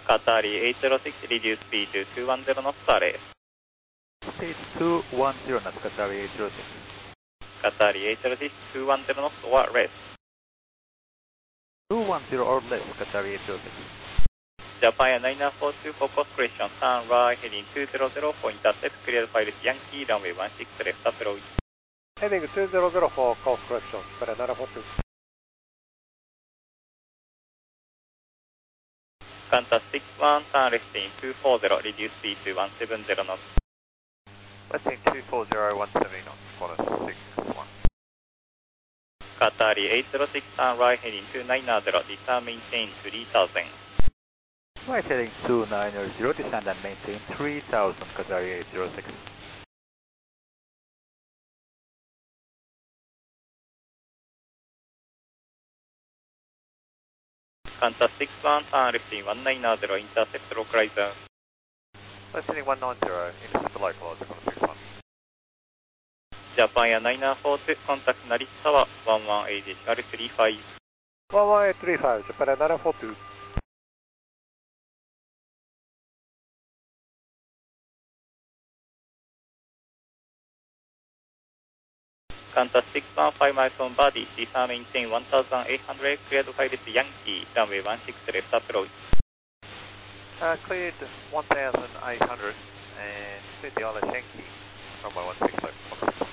Qatar 806, reduce speed to 210 knots, array. Stage 210 knots, Qatar 806. Qatar 806, 210 knots or less. 210 or less, Qatar 806. Japan 9942, focus correction, turn right, heading 200, point intercept, clear pilot Yankee, runway 16 left approach. Heading 200 for course correction, Japan 9942. Qantas 61, turn left in 240, reduce speed to 170 knots. Westing 240, 170 knots, Qantas 61. Qatar 806, turn right, heading 290, descend maintain 3000. Right heading 290, descend and maintain 3000, Qatar 806. Qantas 61, turn left in 190, intercept localizer. West heading 190, intercept localizer, Qantas 61. Japan 9942, contact Narita 118035. 11835, Japan 9942. Qantas 61, 5 miles on body, descend maintain 1800, cleared pilot Yankee, runway 16 left approach. Cleared 1800 and cleared the ILS Yankee, runway 16 left.